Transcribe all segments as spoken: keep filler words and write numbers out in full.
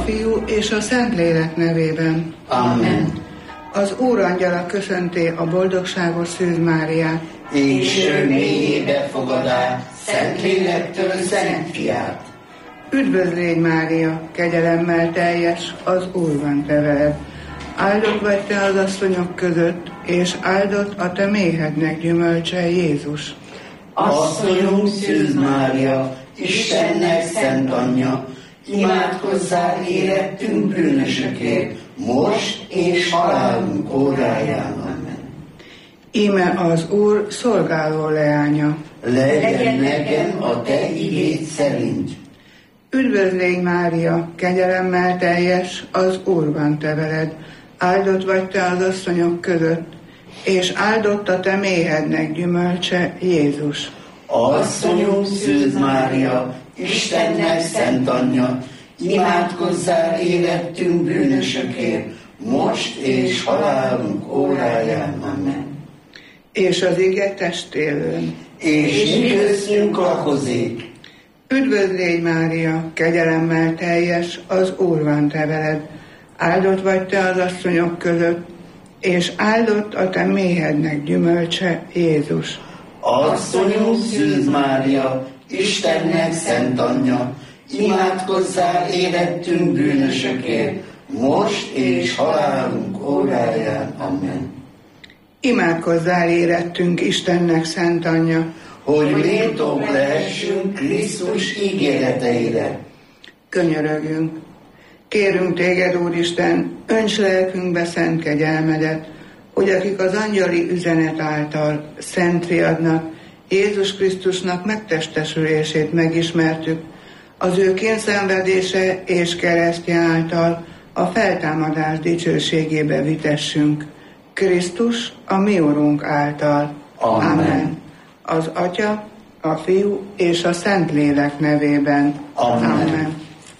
Fiú és a Szentlélek nevében. Amen. Az Úr angyala köszönté a boldogságos Szűz Máriát, és ő mélyébe fogadá Szentlélektől Szent Fiát. Üdvözl légy, Mária, kegyelemmel teljes, az Úr van te veled. Áldott vagy te az asszonyok között, és áldott a te méhednek gyümölcse, Jézus. Asszonyunk Szűz Mária, Istennek szent anyja, imádkozzál érettünk bűnösökért, most és halálunk óráján. Amen. Íme az Úr szolgáló leánya. Legyen nekem a te igéd szerint. Üdvözl légy, Mária, kegyelemmel teljes, az Úr van te veled. Áldott vagy te az asszonyok között, és áldott a te méhednek gyümölcse, Jézus. Asszonyunk Szűz Mária, Istennek szent anyja, imádkozzál érettünk bűnösökért, most és halálunk óráján. Amen. És az ige testélőn. És mi köztünk lakozik. Üdvözl légy, Mária, kegyelemmel teljes, az Úr van te veled. Áldott vagy te az asszonyok között, és áldott a te méhednek gyümölcse, Jézus. Asszonyunk Szűz Mária, Istennek szent anyja, imádkozzál érettünk bűnösökért, most és halálunk óráján. Amen. Imádkozzál érettünk Istennek szent anyja, hogy méltók lehessünk Krisztus ígéreteire. Könyörögjünk. Kérünk téged, Úristen, önts lelkünkbe szent kegyelmedet, hogy akik az angyali üzenet által szent fiadnak, Jézus Krisztusnak megtestesülését megismertük, az ő kénszenvedése és keresztje által a feltámadás dicsőségébe vitessünk. Krisztus a mi Urunk által. Amen. Amen. Az Atya, a Fiú és a Szentlélek nevében. Amen. Amen.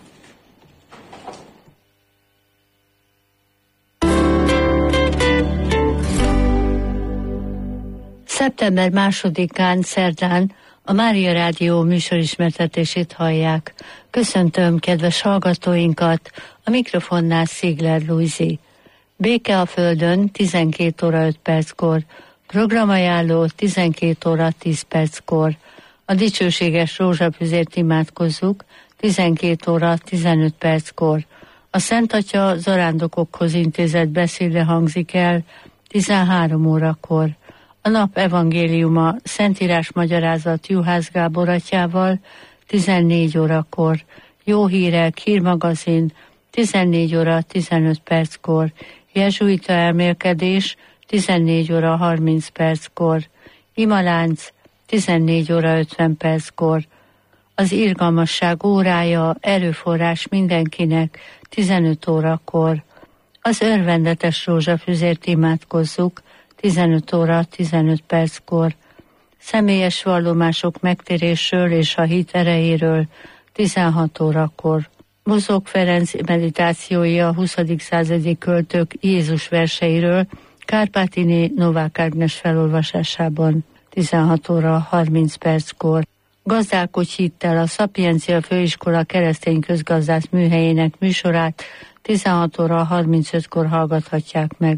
Szeptember másodikán, szerdán a Mária Rádió műsorismertetését hallják. Köszöntöm kedves hallgatóinkat, a mikrofonnál Szigler Lujzi. Béke a Földön tizenkét óra öt perckor, programajánló tizenkét óra tíz perckor. A dicsőséges rózsafüzért imádkozzuk tizenkét óra tizenöt perckor. A Szent Atya zarándokokhoz intézett beszéde hangzik el tizenhárom órakor. A nap evangéliuma Szentírás magyarázat Juhász Gábor atyával tizennégy órakor. Jó hírek, hírmagazin tizennégy óra tizenöt perckor. Jezsuita elmélkedés tizennégy óra harminc perckor. Imalánc tizennégy óra ötven perckor. Az irgalmasság órája, erőforrás mindenkinek tizenöt órakor. Az örvendetes rózsafüzért imádkozzuk tizenöt óra tizenöt perckor. Személyes vallomások megtérésről és a hit erejéről tizenhat órakor. Bozók Ferenc meditációi a huszadik századi költők Jézus verseiről Kárpátiné Novák Ágnes felolvasásában tizenhat óra harminc perckor. Gazdálkodj hittel, a Szapiencia Főiskola keresztény közgazdász műhelyének műsorát tizenhat óra harmincötkor hallgathatják meg.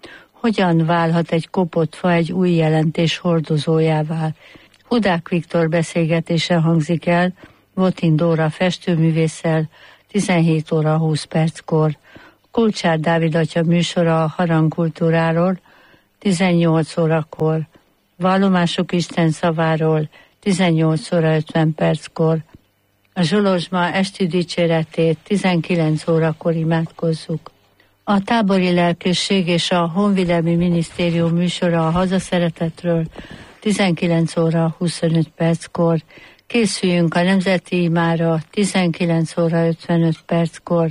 Hogyan válhat egy kopott fa egy új jelentés hordozójává? Hudák Viktor beszélgetése hangzik el Votin Dóra festőművésszel tizenhét óra húsz perckor. Kulcsár Dávid atya műsora a harangkultúráról tizennyolc órakor. Vallomások Isten szaváról tizennyolc óra ötven perckor. A Zsolozsma esti dicséretét tizenkilenc órakor imádkozzuk. A tábori lelkészség és a Honvédelmi Minisztérium műsora a hazaszeretetről tizenkilenc óra huszonöt perckor. Készüljünk a nemzeti imára tizenkilenc óra ötvenöt perckor.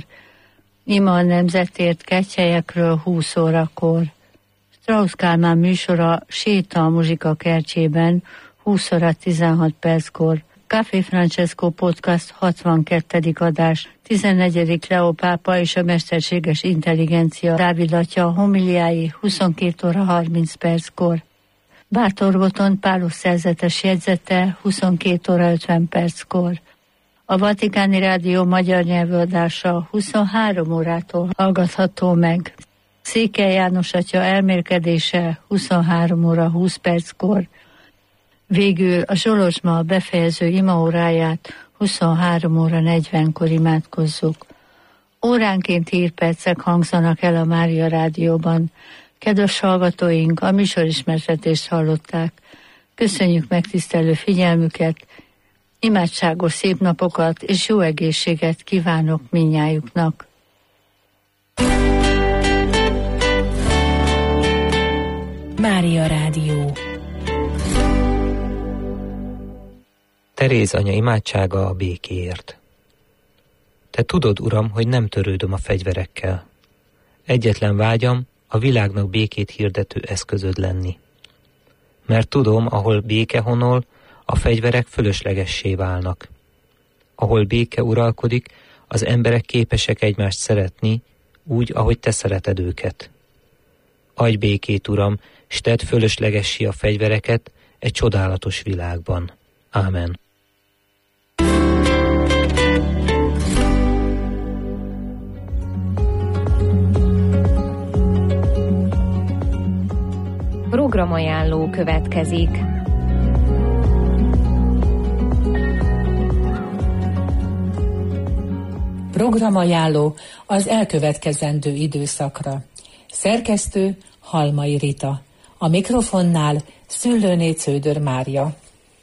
Ima a nemzetért Kettyelyekről húsz órakor. Strauss Kálmán műsora Séta a muzsika kertjében húsz óra tizenhat perckor. Café Francesco Podcast hatvankettedik adás, tizennegyedik Leó pápa és a mesterséges intelligencia Dávid atya homiliái huszonkét óra harminc perckor. Bátor Boton Pálus szerzetes jegyzete huszonkét óra ötven perckor. A Vatikáni Rádió magyar nyelvű adása huszonhárom órától hallgatható meg. Székely János atya elmélkedése huszonhárom óra húsz perckor. Végül a Zsolozsma befejező imaóráját huszonhárom óra negyvenkor imádkozzuk. Óránként hírpercek hangzanak el a Mária Rádióban. Kedves hallgatóink, a műsorismertetést hallották. Köszönjük megtisztelő figyelmüket, imádságos szép napokat és jó egészséget kívánok mindnyájuknak. Mária Rádió. Teréz anya imádsága a békéért. Te tudod, Uram, hogy nem törődöm a fegyverekkel. Egyetlen vágyam a világnak békét hirdető eszközöd lenni. Mert tudom, ahol béke honol, a fegyverek fölöslegessé válnak. Ahol béke uralkodik, az emberek képesek egymást szeretni, úgy, ahogy te szereted őket. Adj békét, Uram, s tedd fölöslegessé a fegyvereket egy csodálatos világban. Ámen. Programajánló következik. Programajánló az elkövetkezendő időszakra. Szerkesztő Halmai Rita. A mikrofonnál Szüllőné Cződör Mária.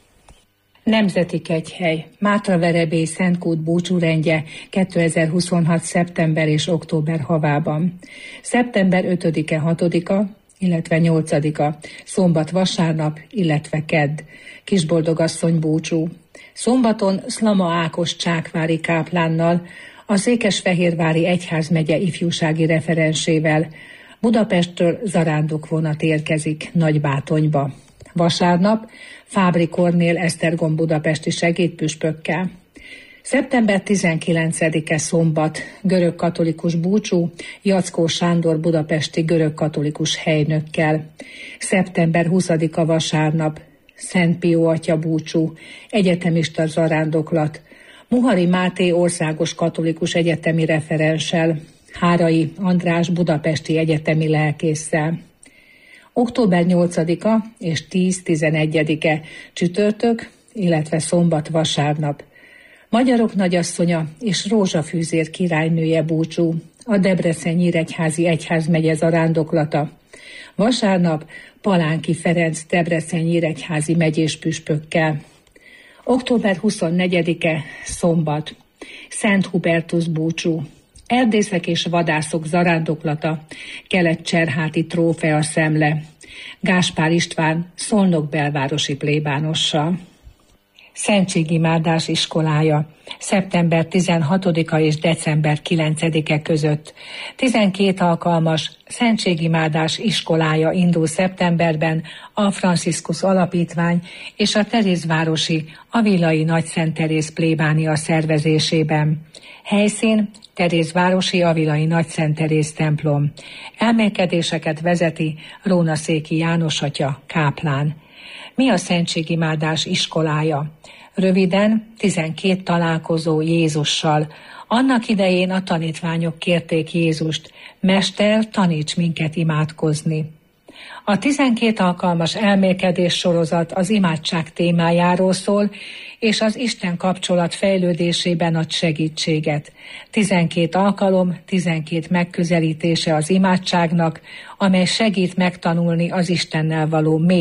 Nemzeti Kegyhely, Mátraverebély Szentkút búcsúrendje kétezer-huszonhat. szeptember és október havában. szeptember ötödike, hatodika, illetve nyolcadika, szombat, vasárnap, illetve kedd, Kisboldogasszony búcsú. Szombaton Szlama Ákos csákvári káplánnal, a Székesfehérvári Egyházmegye ifjúsági referensével, Budapestről zarándokvonat érkezik Nagybátonyba. Vasárnap Fábri Kornél Esztergom budapesti segédpüspökkel. szeptember tizenkilencedike szombat, görögkatolikus búcsú, Jackó Sándor budapesti görögkatolikus helynökkel. szeptember huszadika vasárnap, Szent Pió atya búcsú, egyetemista zarándoklat, Muhari Máté országos katolikus egyetemi referenssel, Hárai András budapesti egyetemi lelkésszel. október nyolcadika és tíz-tizenegyedike csütörtök, illetve szombat, vasárnap. Magyarok nagyasszonya és Rózsafűzér királynője búcsú, a Debrecen-Nyíregyházi Egyházmegye zarándoklata. Vasárnap Palánki Ferenc Debrecen-Nyíregyházi megyés püspökkel. október huszonnegyedike szombat, Szent Hubertus búcsú, erdészek és vadászok zarándoklata, Kelet-Cserháti trófea szemle, Gáspár István Szolnok belvárosi plébánossal. Szentségimádás iskolája, szeptember tizenhatodika és december kilencedike között. tizenkét alkalmas Szentségimádás iskolája indul szeptemberben a Franciszkusz Alapítvány és a Terézvárosi Avilai Nagyszent Teréz plébánia szervezésében. Helyszín Terézvárosi Avilai Nagyszent Teréz templom. Elmélkedéseket vezeti Rónaszéki János atya káplán. Mi a Szentségimádás iskolája? Röviden tizenkét találkozó Jézussal. Annak idején a tanítványok kérték Jézust, Mester, taníts minket imádkozni. A tizenkét alkalmas elmélkedés sorozat az imádság témájáról szól, és az Isten kapcsolat fejlődésében ad segítséget. tizenkét alkalom, tizenkét megközelítése az imádságnak, amely segít megtanulni az Istennel való mély